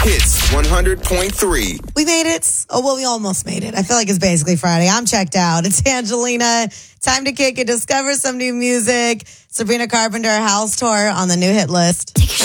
Hits 100.3. We made it. Oh, well, we almost made it. I feel like it's basically Friday. I'm checked out. It's Angelina. Time to kick it. Discover some new music. Sabrina Carpenter house tour on the new hit list.